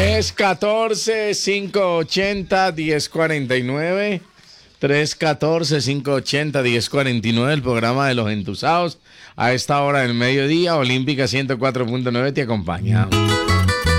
314-580-1049. 314-580-1049, el programa de los entusados. A esta hora del mediodía, Olímpica 104.9 te acompaña.